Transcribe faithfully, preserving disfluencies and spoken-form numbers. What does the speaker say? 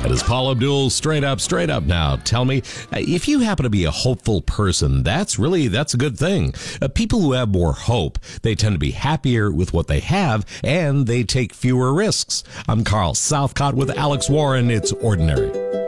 It is Paul Abdul, straight up, straight up now. Tell me, uh, if you happen to be a hopeful person, that's really, that's a good thing. Uh, people who have more hope, they tend to be happier with what they have, and they take fewer risks. I'm Carl Southcott with Alex Warren. It's Ordinary.